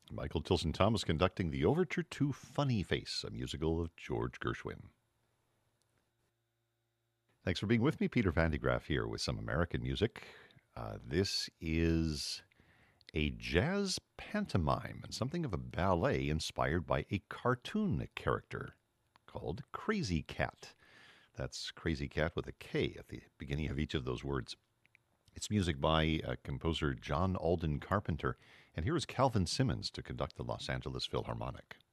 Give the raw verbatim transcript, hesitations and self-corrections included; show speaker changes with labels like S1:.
S1: Michael Tilson Thomas conducting the overture to Funny Face, a musical of George Gershwin. Thanks for being with me. Peter Van de Graaff here with some American music. Uh, this is a jazz pantomime and something of a ballet inspired by a cartoon character called Crazy Cat. That's Crazy Cat with a K at the beginning of each of those words. It's music by uh, composer John Alden Carpenter, and here is Calvin Simmons to conduct the Los Angeles Philharmonic.